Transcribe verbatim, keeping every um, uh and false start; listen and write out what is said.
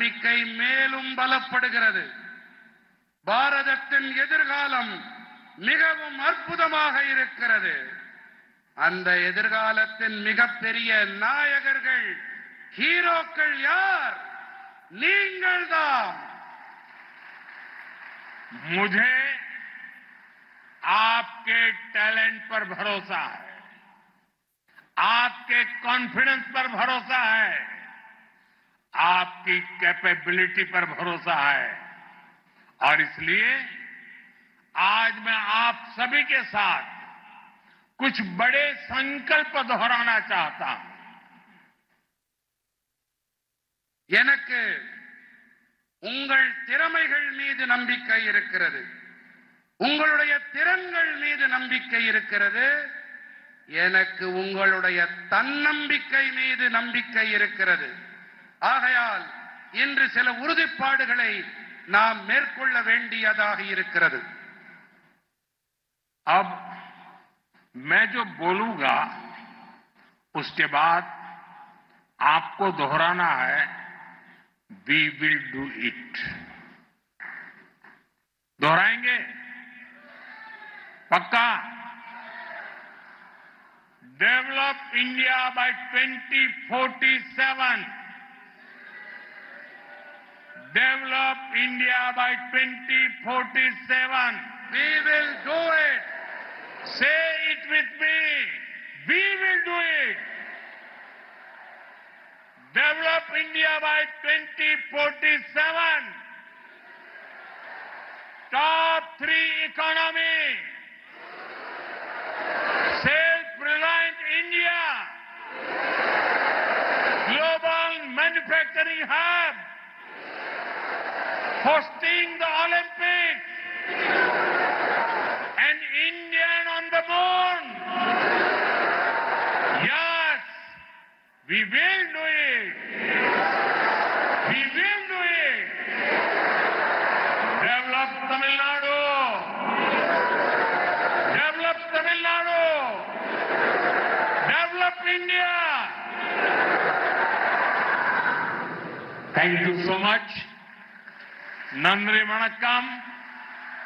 நம்பிக்கை மேலும் பலப்படுகிறது. பாரதத்தின் எதிர்காலம் மிகவும் அற்புதமாக இருக்கிறது. அந்த எதிர்காலத்தின் மிகப்பெரிய நாயகர்கள், ஹீரோக்கள் யார்? நீங்கள்தான். मुझे आपके टैलेंट पर भरोसा है, आपके कॉन्फिडेंस पर भरोसा है, आपकी कैपेबिलिटी पर भरोसा है और इसलिए आज मैं आप सभी के साथ कुछ बड़े संकल्प दोहराना चाहता हूं. எனக்கு உங்கள் திறமைகள் மீது நம்பிக்கை இருக்கிறது. உங்களுடைய திறன்கள் மீது நம்பிக்கை இருக்கிறது. எனக்கு உங்களுடைய தன்னம்பிக்கை மீது நம்பிக்கை இருக்கிறது. ஆகையால் இன்று சில உறுதிப்பாடுகளை நாம் மேற்கொள்ள வேண்டியதாக இருக்கிறது. अब मैं जो बोलूंगा उसके बाद आपको दोहराना है. We will do it. दोहराएंगे? पक्का? Develop India by twenty forty-seven. Develop India by twenty forty-seven. We will do it. Say it with me. We will do it. Develop India by twenty forty-seven. Top three economy. Self-reliant India. Global manufacturing hub. Hosting the Olympics. And Indian on the moon. Yes, we will do it. We will do it. Develop Tamil Nadu. Develop Tamil Nadu. Develop India. Thank you so much. Nandri Vanakkam.